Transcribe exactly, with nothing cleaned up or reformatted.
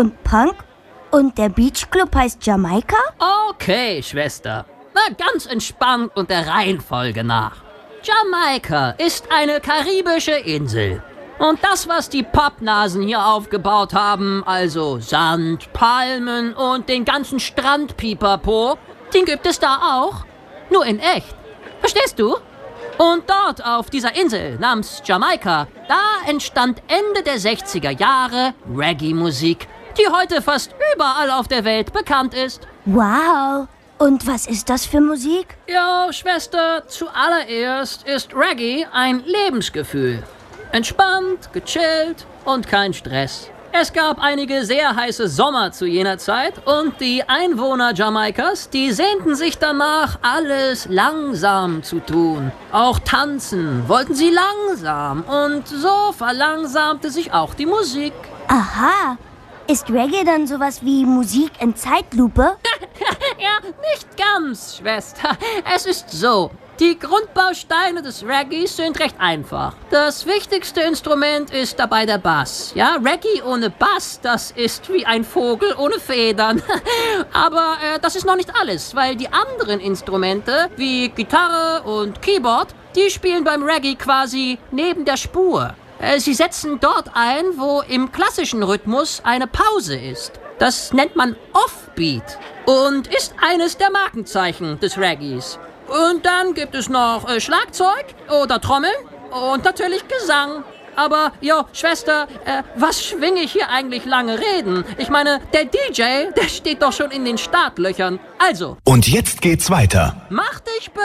und Punk und der Beachclub heißt Jamaika? Okay, Schwester. Na, ganz entspannt und der Reihenfolge nach. Jamaika ist eine karibische Insel. Und das, was die Pappnasen hier aufgebaut haben, also Sand, Palmen und den ganzen Strandpipapo, den gibt es da auch, nur in echt. Verstehst du? Und dort auf dieser Insel namens Jamaika, da entstand Ende der sechziger Jahre Reggae-Musik, die heute fast überall auf der Welt bekannt ist. Wow. Und was ist das für Musik? Ja, Schwester, zuallererst ist Reggae ein Lebensgefühl. Entspannt, gechillt und kein Stress. Es gab einige sehr heiße Sommer zu jener Zeit und die Einwohner Jamaikas, die sehnten sich danach, alles langsam zu tun. Auch tanzen wollten sie langsam und so verlangsamte sich auch die Musik. Aha. Ist Reggae dann sowas wie Musik in Zeitlupe? Ja, nicht ganz, Schwester. Es ist so. Die Grundbausteine des Reggaes sind recht einfach. Das wichtigste Instrument ist dabei der Bass. Ja, Reggae ohne Bass, das ist wie ein Vogel ohne Federn. Aber äh, das ist noch nicht alles, weil die anderen Instrumente, wie Gitarre und Keyboard, die spielen beim Reggae quasi neben der Spur. Äh, sie setzen dort ein, wo im klassischen Rhythmus eine Pause ist. Das nennt man Offbeat und ist eines der Markenzeichen des Reggaes. Und dann gibt es noch äh, Schlagzeug oder Trommeln und natürlich Gesang. Aber, jo, Schwester, äh, was schwinge ich hier eigentlich lange reden? Ich meine, der D J, der steht doch schon in den Startlöchern. Also. Und jetzt geht's weiter. Mach dich